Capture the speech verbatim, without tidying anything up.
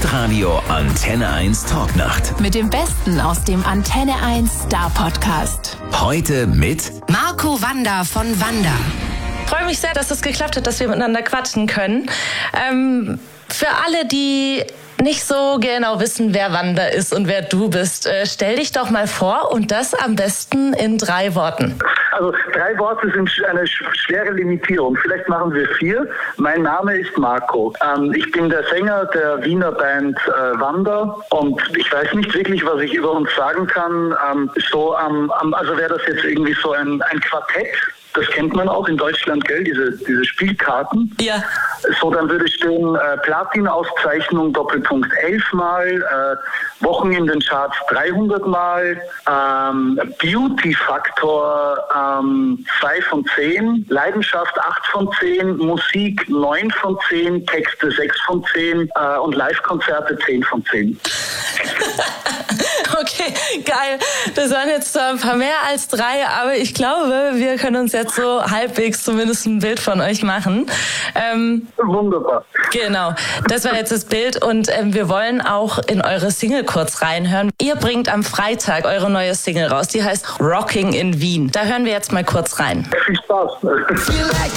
Hitradio Antenne eins Talknacht. Mit dem Besten aus dem Antenne eins Star Podcast. Heute mit Marco Wanda von Wanda. Ich freue mich sehr, dass es geklappt hat, dass wir miteinander quatschen können. Ähm, für alle, die nicht so genau wissen, wer Wanda ist und wer du bist, äh, stell dich doch mal vor und das am besten in drei Worten. Also drei Worte sind eine schwere Limitierung. Vielleicht machen wir vier. Mein Name ist Marco. Ähm, ich bin der Sänger der Wiener Band äh, Wanda und ich weiß nicht wirklich, was ich über uns sagen kann. Ähm, so, ähm, also wäre das jetzt irgendwie so ein, ein Quartett. Das kennt man auch in Deutschland, gell? Diese, diese Spielkarten. Ja. So, dann würde stehen äh, Platin-Auszeichnung Doppelpunkt elf Mal, äh, Wochen in den Charts dreihundert Mal, ähm, Beauty-Faktor ähm, zwei von zehn, Leidenschaft acht von zehn, Musik neun von zehn, Texte sechs von zehn äh, und Live-Konzerte zehn von zehn. Okay, geil. Das waren jetzt zwar ein paar mehr als drei, aber ich glaube, wir können uns jetzt so halbwegs zumindest ein Bild von euch machen. Ähm, Wunderbar. Genau, das war jetzt das Bild und ähm, wir wollen auch in eure Single kurz reinhören. Ihr bringt am Freitag eure neue Single raus, die heißt Rocking in Wien. Da hören wir jetzt mal kurz rein. Viel Spaß.